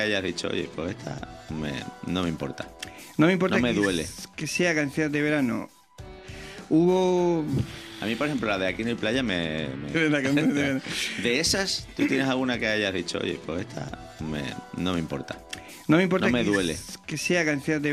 hayas dicho, oye, pues esta no me importa? No me importa No me duele. que sea canción de verano. Hubo... A mí, por ejemplo, la de Aquí no hay playa La canción de verano. De esas, ¿tú tienes alguna que hayas dicho, oye, pues esta no me importa? No me importa No me duele. que sea canción de